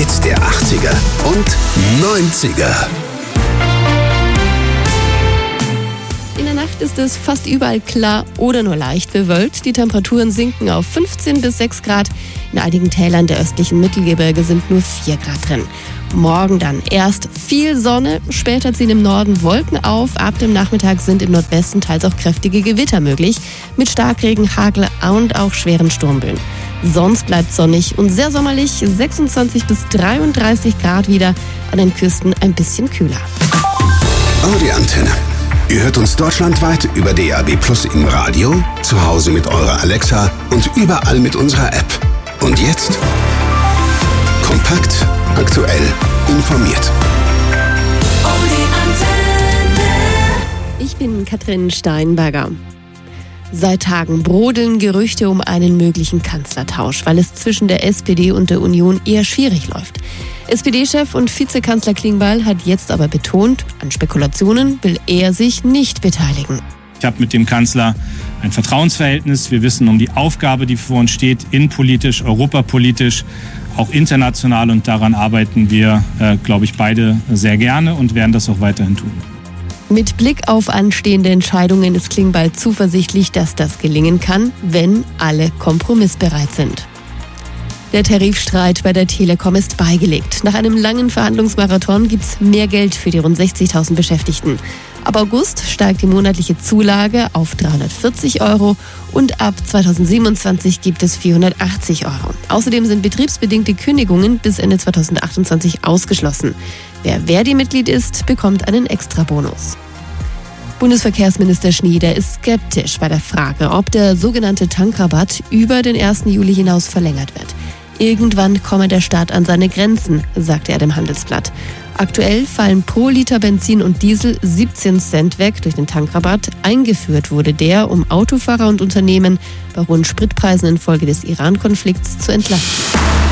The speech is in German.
Hits der 80er und 90er. In der Nacht ist es fast überall klar oder nur leicht bewölkt. Die Temperaturen sinken auf 15 bis 6 Grad. In einigen Tälern der östlichen Mittelgebirge sind nur 4 Grad drin. Morgen dann erst viel Sonne, später ziehen im Norden Wolken auf. Ab dem Nachmittag sind im Nordwesten teils auch kräftige Gewitter möglich, mit Starkregen, Hagel und auch schweren Sturmböen. Sonst bleibt sonnig und sehr sommerlich, 26 bis 33 Grad wieder, an den Küsten ein bisschen kühler. Audi-Antenne. Ihr hört uns deutschlandweit über DAB+ im Radio, zu Hause mit eurer Alexa und überall mit unserer App. Und jetzt kompakt, aktuell, informiert. Ich bin Katrin Steinberger. Seit Tagen brodeln Gerüchte um einen möglichen Kanzlertausch, weil es zwischen der SPD und der Union eher schwierig läuft. SPD-Chef und Vizekanzler Klingbeil hat jetzt aber betont, an Spekulationen will er sich nicht beteiligen. Ich habe mit dem Kanzler ein Vertrauensverhältnis. Wir wissen um die Aufgabe, die vor uns steht, innenpolitisch, europapolitisch, auch international. Und daran arbeiten wir, glaube ich, beide sehr gerne und werden das auch weiterhin tun. Mit Blick auf anstehende Entscheidungen ist Klingbeil zuversichtlich, dass das gelingen kann, wenn alle kompromissbereit sind. Der Tarifstreit bei der Telekom ist beigelegt. Nach einem langen Verhandlungsmarathon gibt es mehr Geld für die rund 60.000 Beschäftigten. Ab August steigt die monatliche Zulage auf 340 € und ab 2027 gibt es 480 €. Außerdem sind betriebsbedingte Kündigungen bis Ende 2028 ausgeschlossen. Wer Verdi-Mitglied ist, bekommt einen Extrabonus. Bundesverkehrsminister Schnieder ist skeptisch bei der Frage, ob der sogenannte Tankrabatt über den 1. Juli hinaus verlängert wird. Irgendwann komme der Staat an seine Grenzen, sagte er dem Handelsblatt. Aktuell fallen pro Liter Benzin und Diesel 17 Cent weg durch den Tankrabatt. Eingeführt wurde der, um Autofahrer und Unternehmen bei hohen Spritpreisen infolge des Iran-Konflikts zu entlasten.